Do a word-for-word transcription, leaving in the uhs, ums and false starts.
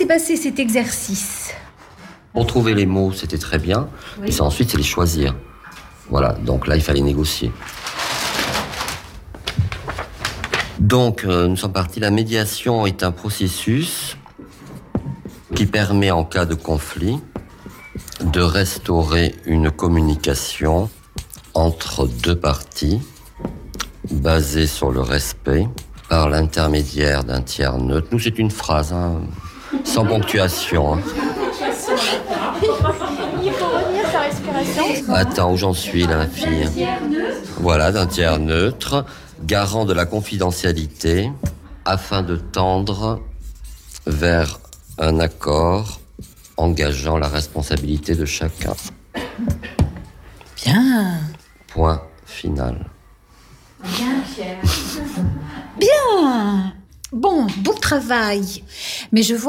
s'est passé cet exercice? Pour trouver les mots, c'était très bien. Oui. Et ensuite, c'est les choisir. Voilà, donc là, il fallait négocier. Donc, euh, nous sommes partis. La médiation est un processus qui permet, en cas de conflit, de restaurer une communication entre deux parties basée sur le respect par l'intermédiaire d'un tiers neutre. Nous, c'est une phrase, hein, sans ponctuation. Hein. Il faut retenir sa respiration. Attends, où j'en suis, là, ma fille? Voilà, d'un tiers neutre, garant de la confidentialité, afin de tendre vers un accord engageant la responsabilité de chacun. Bien. Point final. Bien, Pierre. Bien. Bon, bon travail. Mais je vois